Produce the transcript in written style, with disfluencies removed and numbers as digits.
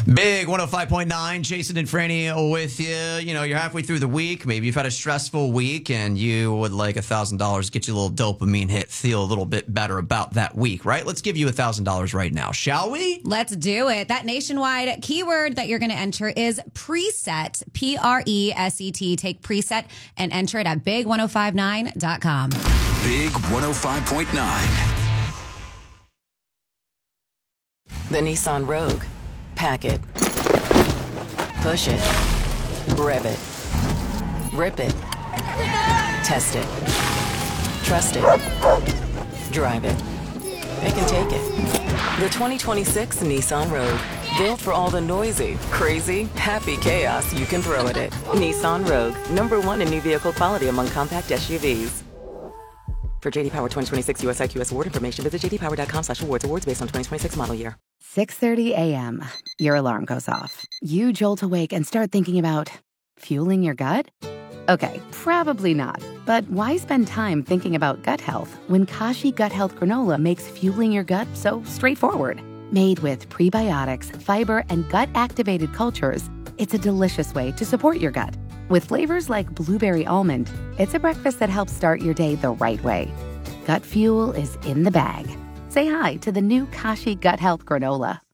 Big 105.9, Jason and Franny with you. You know, you're halfway through the week. Maybe you've had a stressful week and you would like $1,000 get you a little dopamine hit, feel a little bit better about that week, right? Let's give you $1,000 right now, shall we? Let's do it. That nationwide keyword that you're going to enter is preset, Preset. Take preset and enter it at big1059.com. Big 105.9. The Nissan Rogue. Pack it. Push it. Rev it. Rip it. Test it. Trust it. Drive it. It can take it. The 2026 Nissan Rogue. Built for all the noisy, crazy, happy chaos you can throw at it. Nissan Rogue. #1 in new vehicle quality among compact SUVs. For JD Power 2026 US IQS award information, visit jdpower.com/awards. Awards based on 2026 model year. 6:30 a.m. Your alarm goes off. You jolt awake and start thinking about fueling your gut? Okay, probably not. But why spend time thinking about gut health when Kashi Gut Health Granola makes fueling your gut so straightforward? Made with prebiotics, fiber, and gut-activated cultures, it's a delicious way to support your gut. With flavors like blueberry almond, it's a breakfast that helps start your day the right way. Gut fuel is in the bag. Say hi to the new Kashi Gut Health Granola.